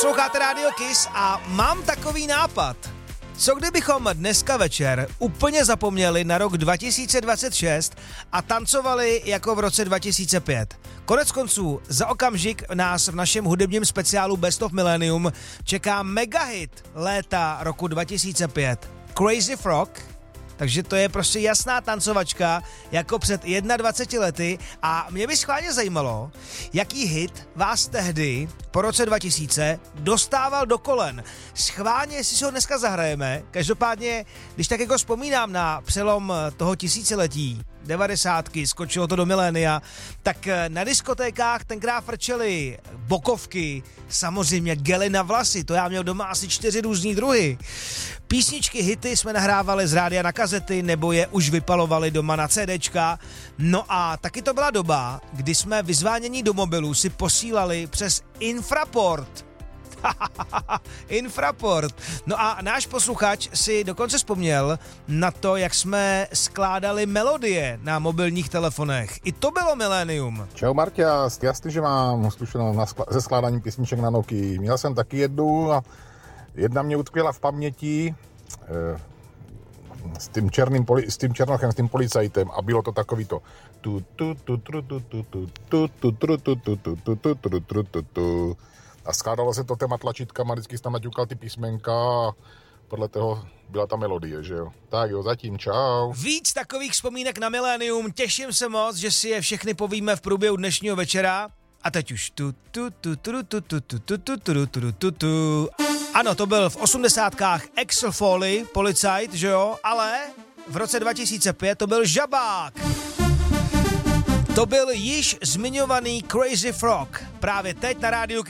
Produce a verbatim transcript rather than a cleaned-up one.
Posloucháte Radio Kiss a mám takový nápad. Co kdybychom dneska večer úplně zapomněli na rok dva tisíce dvacet šest a tancovali jako v roce dva tisíce pět? Konec konců, za okamžik nás v našem hudebním speciálu Best of Millennium čeká megahit léta roku dva tisíce pět. Crazy Frog. Takže to je prostě jasná tancovačka jako před dvaceti jedněmi lety a mě by schválně zajímalo, jaký hit vás tehdy po roce dva tisíce dostával do kolen. Schválně, jestli si ho dneska zahrajeme, každopádně, když tak jako vzpomínám na přelom toho tisíciletí, devadesátky, skočilo to do milénia, tak na diskotékách tenkrát frčely bokovky, samozřejmě gely na vlasy, to já měl doma asi čtyři různý druhy. Písničky, hity jsme nahrávali z rádia na kazety, nebo je už vypalovali doma na CDčka. No a taky to byla doba, kdy jsme vyzvánění do mobilu si posílali přes Infraport. Infraport. No a náš posluchač si dokonce vzpomněl na to, jak jsme skládali melodie na mobilních telefonech. I to bylo milénium. Čau Marťa, jasný, že mám zkušenost se skládáním písniček na Nokii. Měl jsem taky jednu a jedna mě utkvěla v paměti eh, s tím černým poli, s tím černochem, s tím policajtem a bylo to takový to a skládalo se to téma tlačítkama, vždycky jsem tam naťukal ty písmenka a podle toho byla ta melodie, že jo. Tak jo, zatím, čau. Víc takových vzpomínek na milénium, těším se moc, že si je všechny povíme v průběhu dnešního večera. A teď už tu tu tu tu tu tu tu tu tu tu tu tu tu. Ano, to byl v osmdesátkách Axel Foley, policajt, že jo, ale v roce dva tisíce pět to byl Žabák. To byl již zmiňovaný Crazy Frog. Právě teď na rádiu